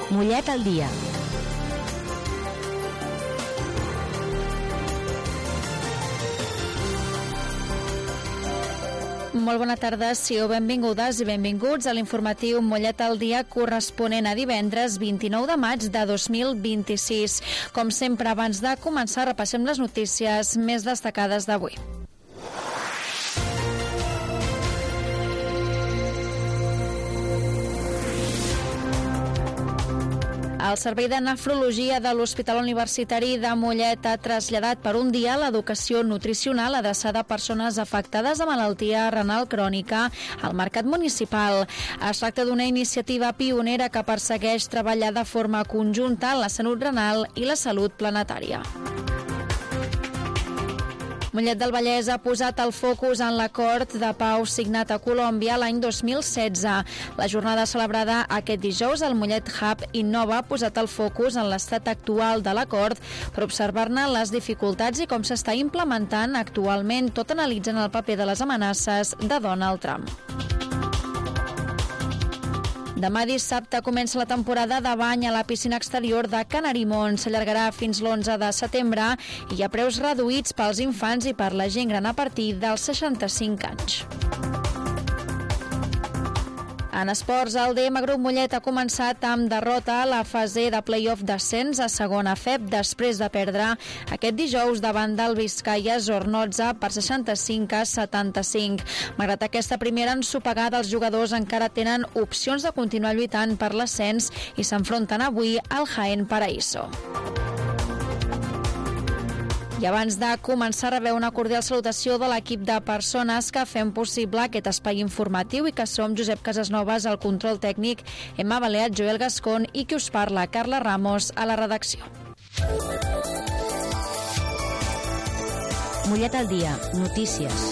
Mollet al dia. Molt bona tarda, siau benvingudes i benvinguts a l'informatiu Mollet al dia corresponent a divendres 29 de maig de 2026. Com sempre, abans de començar, repassem les notícies més destacades d'avui. El Servei de Nefrologia de l'Hospital Universitari de Mollet ha traslladat per un dia l'educació nutricional adreçada a persones afectades de malaltia renal crònica al mercat municipal. Es tracta d'una iniciativa pionera que persegueix treballar de forma conjunta la salut renal i la salut planetària. Mollet del Vallès ha posat el focus en l'acord de pau signat a Colòmbia l'any 2016. La jornada celebrada aquest dijous al Mollet Hub Innova ha posat el focus en l'estat actual de l'acord per observar-ne les dificultats i com s'està implementant actualment, tot analitzant el paper de les amenaces de Donald Trump. Demà dissabte comença la temporada de bany a la piscina exterior de Canarimont. S'allargarà fins l'11 de setembre i hi ha preus reduïts pels infants i per la gent gran a partir dels 65 anys. En esports, el DM Grup Mollet ha començat amb derrota a la fase de play-off d'ascens a segona FEP després de perdre aquest dijous davant del Vizcaya Zornotza per 65-75. Malgrat aquesta primera ensopegada, els jugadors encara tenen opcions de continuar lluitant per l'ascens i s'enfronten avui al Jaén Paraíso. I abans de començar, rebeu una cordial salutació de l'equip de persones que fem possible aquest espai informatiu i que som Josep Casasnovas al control tècnic, Emma Baleat, Joel Gascon i qui us parla, Carla Ramos, a la redacció. Mollet al dia. Notícies.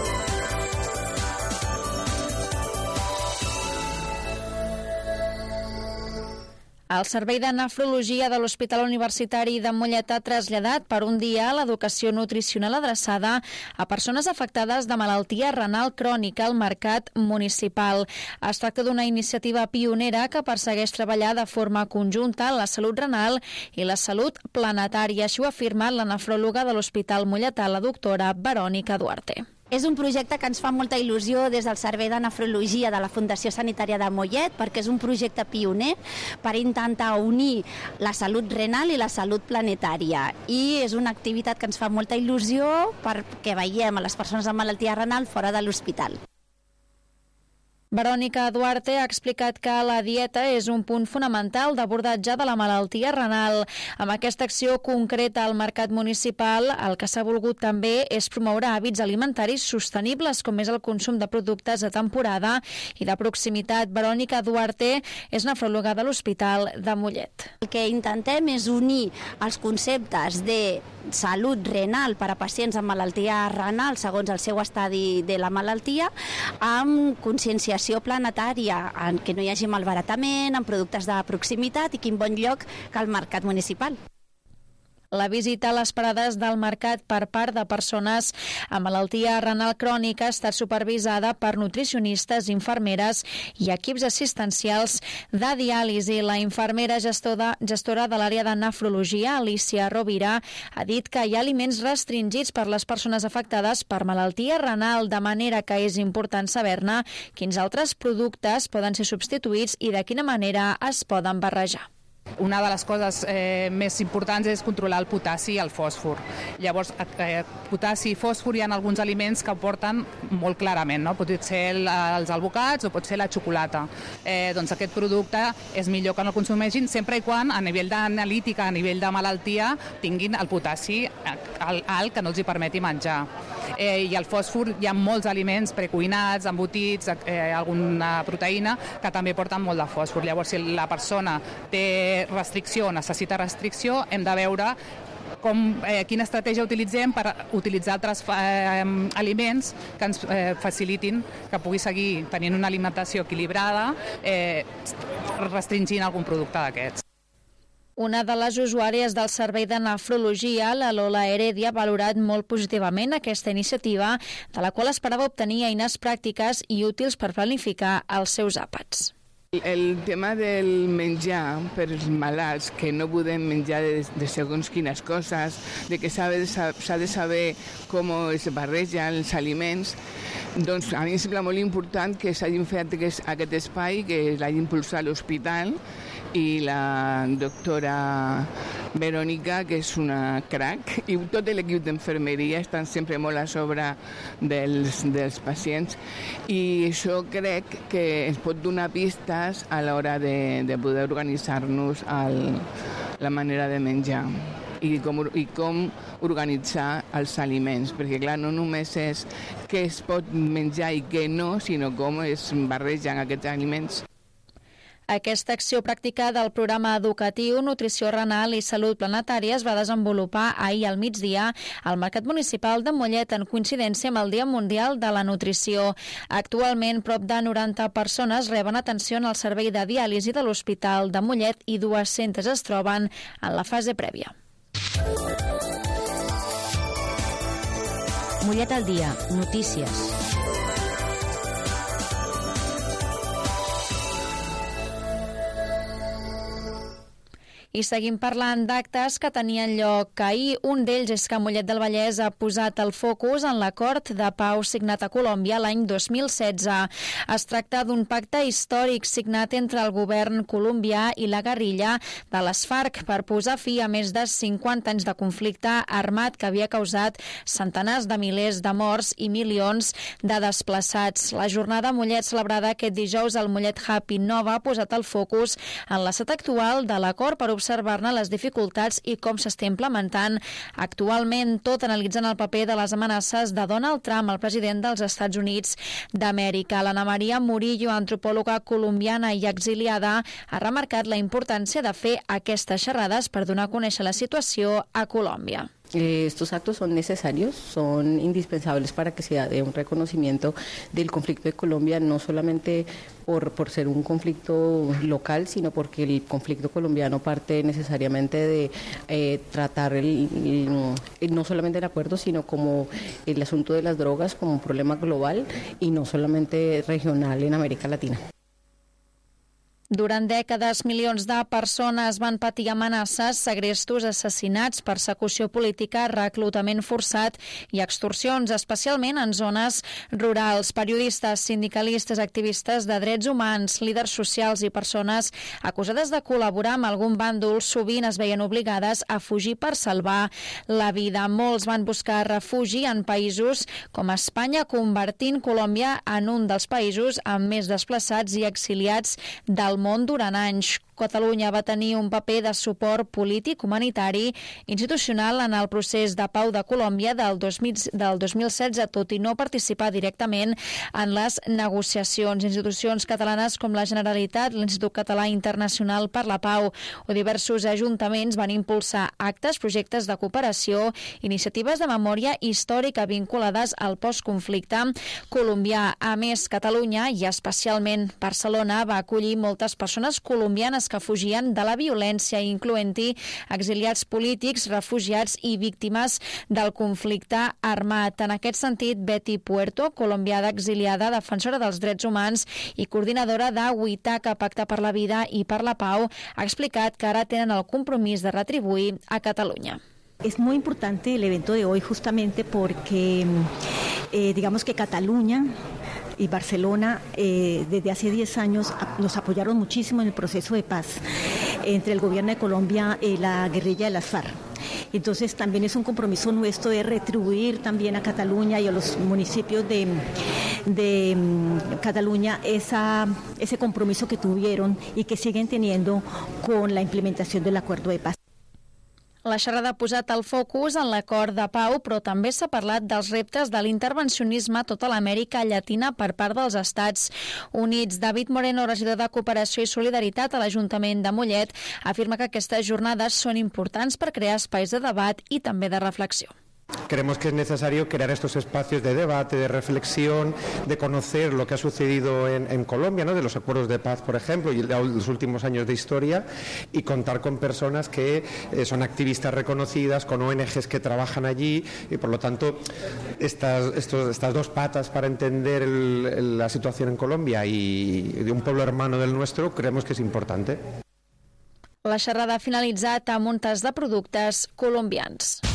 El Servei de Nefrologia de l'Hospital Universitari de Mollet ha traslladat per un dia l'educació nutricional adreçada a persones afectades de malaltia renal crònica al mercat municipal. Es tracta d'una iniciativa pionera que persegueix treballar de forma conjunta la salut renal i la salut planetària. Així ho ha afirmat la nefròloga de l'Hospital Molletà, la doctora Verònica Duarte. És un projecte que ens fa molta il·lusió des del Servei de Nefrologia de la Fundació Sanitària de Mollet, perquè és un projecte pioner per intentar unir la salut renal i la salut planetària. I és una activitat que ens fa molta il·lusió perquè veiem a les persones amb malaltia renal fora de l'hospital. Verònica Duarte ha explicat que la dieta és un punt fonamental d'abordatge de la malaltia renal. Amb aquesta acció concreta al mercat municipal, el que s'ha volgut també és promoure hàbits alimentaris sostenibles, com és el consum de productes de temporada i de proximitat. Verònica Duarte és nefròloga de l'Hospital de Mollet. El que intentem és unir els conceptes de salut renal per a pacients amb malaltia renal segons el seu estadi de la malaltia amb conscienciació planetària, en què no hi hagi malbaratament, en productes de proximitat i quin bon lloc que el mercat municipal. La visita a les parades del mercat per part de persones amb malaltia renal crònica ha estat supervisada per nutricionistes, infermeres i equips assistencials de diàlisi. La infermera gestora de l'àrea de nefrologia, Alicia Rovira, ha dit que hi ha aliments restringits per les persones afectades per malaltia renal, de manera que és important saber-ne quins altres productes poden ser substituïts i de quina manera es poden barrejar. Una de les coses més importants és controlar el potassi i el fòsfor. Llavors, potassi i fòsfor hi ha alguns aliments que porten molt clarament, no? Pot ser els alvocats o pot ser la xocolata. Doncs aquest producte és millor que no el consumeixin sempre i quan a nivell d'analítica, a nivell de malaltia, tinguin el potassi alt que no els hi permeti menjar. I el fòsfor, hi ha molts aliments precuinats, embotits, alguna proteïna que també porten molt de fòsfor. Llavors, si la persona té restricció, necessita restricció, hem de veure quina estratègia utilitzem per utilitzar altres aliments que ens facilitin que pugui seguir tenint una alimentació equilibrada, restringint algun producte d'aquests. Una de les usuàries del Servei de Nefrologia, la Lola Heredia, ha valorat molt positivament aquesta iniciativa, de la qual esperava obtenir eines pràctiques i útils per planificar els seus àpats. El tema del menjar per als malalts, que no podem menjar de segons quines coses, de que s'ha de saber com es barregen els aliments, doncs a mi em sembla molt important que s'hagin fet aquest espai, que l'hagi impulsat l'hospital, i la doctora Verònica, que és una crac, i tot l'equip d'infermeria estan sempre molt a sobre dels pacients, i això crec que ens pot donar pistes a l'hora de poder organitzar-nos la manera de menjar i com organitzar els aliments, perquè clar, no només és què es pot menjar i què no, sinó com es barregen aquests aliments. Aquesta acció pràctica del programa educatiu Nutrició Renal i Salut Planetària es va desenvolupar ahir al migdia al Mercat Municipal de Mollet en coincidència amb el Dia Mundial de la Nutrició. Actualment, prop de 90 persones reben atenció en el servei de diàlisi de l'Hospital de Mollet i 200 es troben en la fase prèvia. Mollet al dia. Notícies. I seguim parlant d'actes que tenien lloc ahir. Un d'ells és que Mollet del Vallès ha posat el focus en l'acord de pau signat a Colòmbia l'any 2016. Es tracta d'un pacte històric signat entre el govern colombià i la guerrilla de les FARC per posar fi a més de 50 anys de conflicte armat que havia causat centenars de milers de morts i milions de desplaçats. La jornada Mollet celebrada aquest dijous al Mollet Happy Nova ha posat el focus en l'estat actual de l'acord per observar-ne les dificultats i com s'està implementant actualment, tot analitzant el paper de les amenaces de Donald Trump, el president dels Estats Units d'Amèrica. L'Anna Maria Murillo, antropòloga colombiana i exiliada, ha remarcat la importància de fer aquestes xerrades per donar a conèixer la situació a Colòmbia. Estos actos son necesarios, son indispensables para que se dé un reconocimiento del conflicto de Colombia, no solamente por ser un conflicto local, sino porque el conflicto colombiano parte necesariamente de tratar no solamente el acuerdo, sino como el asunto de las drogas como un problema global y no solamente regional en América Latina. Durant dècades, milions de persones van patir amenaces, segrestos, assassinats, persecució política, reclutament forçat i extorsions, especialment en zones rurals. Periodistes, sindicalistes, activistes de drets humans, líders socials i persones acusades de col·laborar amb algun bàndol sovint es veien obligades a fugir per salvar la vida. Molts van buscar refugi en països com Espanya, convertint Colòmbia en un dels països amb més desplaçats i exiliats del món durant anys. Catalunya va tenir un paper de suport polític, humanitari, institucional en el procés de pau de Colòmbia del 2016, tot i no participar directament en les negociacions. Institucions catalanes com la Generalitat, l'Institut Català Internacional per la Pau o diversos ajuntaments van impulsar actes, projectes de cooperació, iniciatives de memòria històrica vinculades al postconflicte colombià. A més, Catalunya, i especialment Barcelona, va acollir moltes persones colombianes que fugien de la violència, incloent-hi exiliats polítics, refugiats i víctimes del conflicte armat. En aquest sentit, Betty Puerto, colombiana exiliada, defensora dels drets humans i coordinadora de Huitaca, Pacte per la Vida i per la Pau, ha explicat que ara tenen el compromís de retribuir a Catalunya. Es muy importante el evento de hoy justamente porque digamos que Cataluña y Barcelona desde hace 10 años nos apoyaron muchísimo en el proceso de paz entre el gobierno de Colombia y la guerrilla de las FARC. Entonces también es un compromiso nuestro de retribuir también a Cataluña y a los municipios de Cataluña ese compromiso que tuvieron y que siguen teniendo con la implementación del acuerdo de paz. La xerrada ha posat el focus en l'acord de pau, però també s'ha parlat dels reptes de l'intervencionisme a tota l'Amèrica Llatina per part dels Estats Units. David Moreno, regidor de Cooperació i Solidaritat a l'Ajuntament de Mollet, afirma que aquestes jornades són importants per crear espais de debat i també de reflexió. Creemos que es necesario crear estos espacios de debate, de reflexión, de conocer lo que ha sucedido en Colombia, ¿no? De los acuerdos de paz, por ejemplo, y los últimos años de historia, y contar con personas que son activistas reconocidas, con ONGs que trabajan allí, y por lo tanto estas dos patas para entender la situación en Colombia y de un pueblo hermano del nuestro, creemos que es importante. La xerrada ha finalitzat amb un tas de productes colombians.